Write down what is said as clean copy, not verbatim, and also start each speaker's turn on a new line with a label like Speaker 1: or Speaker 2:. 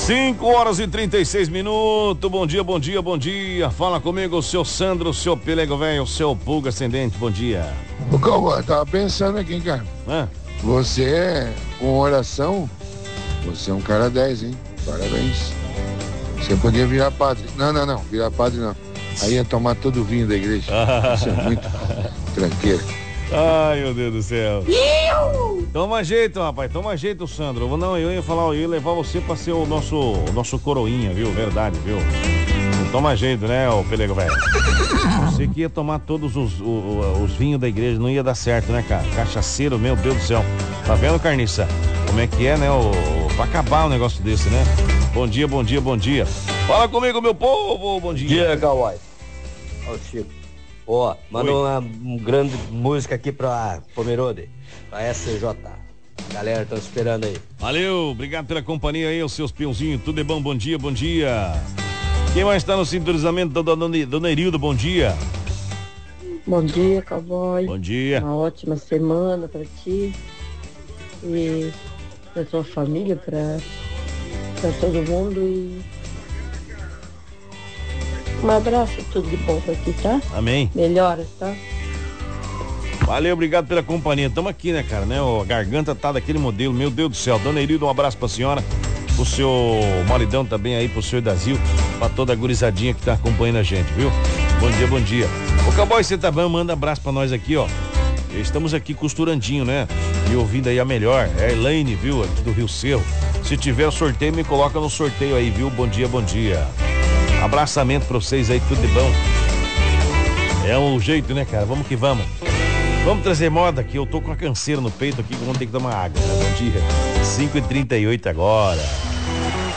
Speaker 1: 5h36. Bom dia, bom dia, bom dia. Fala comigo, o seu Sandro, o seu Pelego Velho, o seu Pulga Ascendente. Bom dia.
Speaker 2: Ô, Cauã, tava pensando aqui, cara. Você, com oração, você é um cara 10, hein? Parabéns. Você podia virar padre. Não, virar padre não. Aí ia tomar todo o vinho da igreja. Isso é muito tranqueiro.
Speaker 1: Ai, meu Deus do céu. Toma jeito, rapaz, toma jeito, Sandro. Não, eu ia levar você pra ser o nosso coroinha, viu? Verdade, viu? Toma jeito, né, ô Pelego Velho? Você que ia tomar todos os vinhos da igreja, não ia dar certo, né, cara? Cachaceiro, meu Deus do céu. Tá vendo, Carniça? Como é que é, né? Pra acabar um negócio desse, né? Bom dia, bom dia, bom dia. Fala comigo, meu povo, bom dia.
Speaker 3: Bom dia, Kawai. Ó, o Chico. Ó, manda uma grande música aqui pra Pomerode, pra SCJ. Galera, tô esperando aí.
Speaker 1: Valeu, obrigado pela companhia aí, os seus peãozinhos. Tudo é bom, bom dia, bom dia. Quem mais tá no sintonizamento? Dona Irilda, bom dia.
Speaker 4: Bom dia, Cowboy.
Speaker 1: Bom dia.
Speaker 4: Uma ótima semana pra ti e pra tua família, pra todo mundo e um abraço, tudo de bom pra ti, tá?
Speaker 1: Amém.
Speaker 4: Melhoras, tá?
Speaker 1: Valeu, obrigado pela companhia. Tamo aqui, né, cara, né? A garganta tá daquele modelo, meu Deus do céu. Dona Irilda, um abraço pra senhora, pro seu maridão também aí, pro seu Edazil, pra toda a gurizadinha que tá acompanhando a gente, viu? Bom dia, bom dia. Ô, Cowboy, você tá bom? Manda abraço pra nós aqui, ó. Estamos aqui costurandinho, né? E ouvindo aí a melhor, é a Elaine, viu? Aqui do Rio Cerro. Se tiver sorteio, me coloca no sorteio aí, viu? Bom dia, bom dia. Abraçamento pra vocês aí, tudo de bom. É um jeito, né, cara? Vamos que vamos. Vamos trazer moda aqui. Eu tô com a canseira no peito aqui, vamos ter que tomar água, né? Bom dia. 5h38 agora.